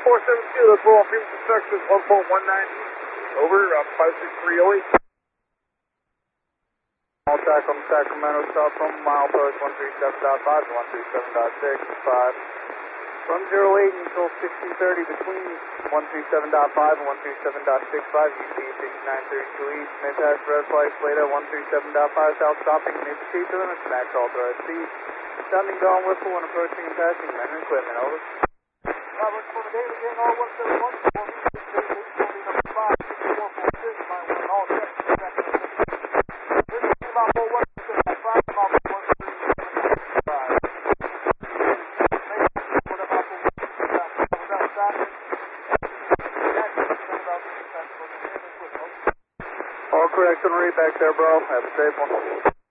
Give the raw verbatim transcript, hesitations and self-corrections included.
four seven two, let's roll Freedom Construction, one four one nine. Over, uh, five six three oh eight. All tackle from Sacramento, south from milepost one three seven point five to one three seven point six five. From zero eight until sixteen thirty between one three seven point five and one three seven point six five, U C sixty-nine thirty-two East, may pass red flag Slater one three seven point five south, stopping, may proceed to limits, max authorized speed. Sounding dawn whistle when approaching and passing men and equipment, over. Robert, for the day, again, all one seven one, four six eight eight, number five, six four four six, nine one, all check, check, check. This is about four one six five, about one three seven five. All correct on read back there, bro. Have a safe one.